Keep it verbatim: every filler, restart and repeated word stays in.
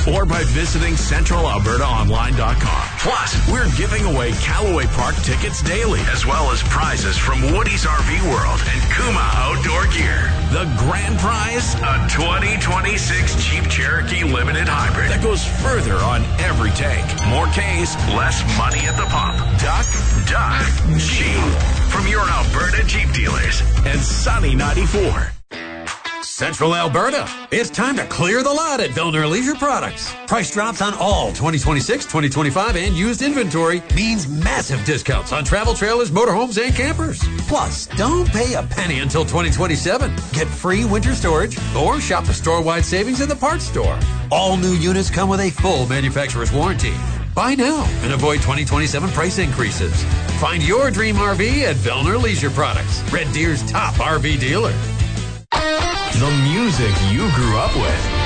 or by visiting central alberta online dot com. Plus, we're giving away Callaway Park tickets daily, as well as prizes from Woody's R V World and Kuma Outdoor Gear. The grand prize, a twenty twenty-six Jeep Cherokee Limited Hybrid that goes further on every tank. More Ks, less money at the pump. Duck, duck, Jeep. From your Alberta Jeep dealers and Sunny ninety-four. Central Alberta. It's time to clear the lot at Vellner Leisure Products. Price drops on all twenty twenty-six, twenty twenty-five, and used inventory means massive discounts on travel trailers, motorhomes, and campers. Plus, don't pay a penny until twenty twenty-seven. Get free winter storage or shop the store-wide savings in the parts store. All new units come with a full manufacturer's warranty. Buy now and avoid twenty twenty-seven price increases. Find your dream R V at Vellner Leisure Products, Red Deer's top R V dealer. The music you grew up with.